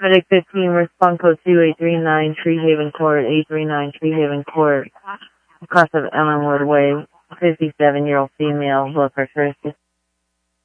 Medic 15, respond code 2839, Tree Haven Court, 839 Tree Haven Court, across of Ellenwood Way, 57-year-old female, look for first